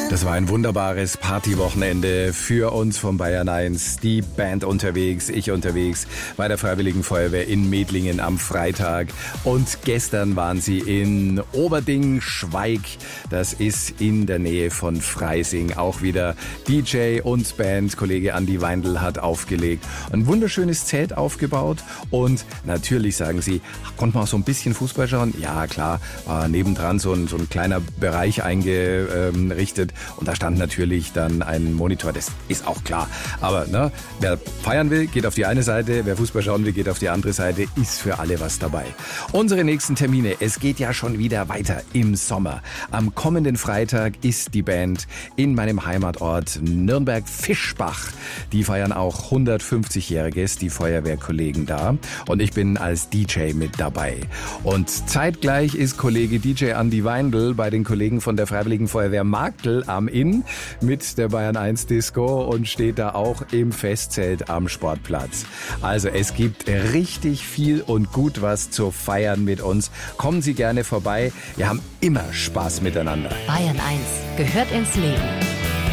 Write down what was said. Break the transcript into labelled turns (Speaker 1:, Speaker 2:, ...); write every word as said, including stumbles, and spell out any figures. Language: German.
Speaker 1: Das war ein wunderbares Partywochenende für uns von Bayern eins. Die Band unterwegs, ich unterwegs bei der Freiwilligen Feuerwehr in Medlingen am Freitag. Und gestern waren sie in Oberding-Schweig. Das ist in der Nähe von Freising. Auch wieder D J und Band. Kollege Andi Weindl hat aufgelegt. Ein wunderschönes Zelt aufgebaut. Und natürlich sagen sie, konnte man auch so ein bisschen Fußball schauen? Ja, klar. War nebendran so ein, so ein kleiner Bereich eingerichtet. Und da stand natürlich dann ein Monitor, das ist auch klar. Aber ne, wer feiern will, geht auf die eine Seite, wer Fußball schauen will, geht auf die andere Seite, ist für alle was dabei. Unsere nächsten Termine, es geht ja schon wieder weiter im Sommer. Am kommenden Freitag ist die Band in meinem Heimatort Nürnberg-Fischbach. Die feiern auch hundertfünfzigjähriges, die Feuerwehrkollegen da. Und ich bin als D J mit dabei. Und zeitgleich ist Kollege D J Andi Weindl bei den Kollegen von der Freiwilligen Feuerwehr Marktl am Inn mit der Bayern eins Disco und steht da auch im Festzelt am Sportplatz. Also es gibt richtig viel und gut was zu feiern mit uns. Kommen Sie gerne vorbei. Wir haben immer Spaß miteinander.
Speaker 2: Bayern eins gehört ins Leben.